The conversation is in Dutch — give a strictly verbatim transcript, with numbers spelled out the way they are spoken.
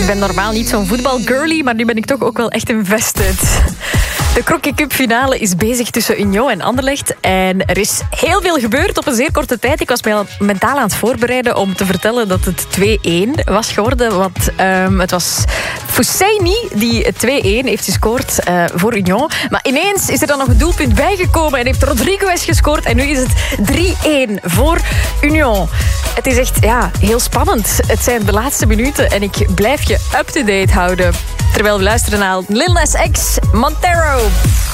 ben normaal niet zo'n voetbalgirly, maar nu ben ik toch ook wel echt invested. De Crocky Cup finale is bezig tussen Union en Anderlecht. En er is heel veel gebeurd op een zeer korte tijd. Ik was mij al mentaal aan het voorbereiden om te vertellen dat het twee-één was geworden. Want um, het was Fousseyni die het twee-één heeft gescoord uh, voor Union. Maar ineens is er dan nog een doelpunt bijgekomen en heeft Rodriguez gescoord. En nu is het drie-één voor Union. Het is echt ja, heel spannend. Het zijn de laatste minuten en ik blijf je up-to-date houden. Terwijl we luisteren naar Lil Nas X, Montero.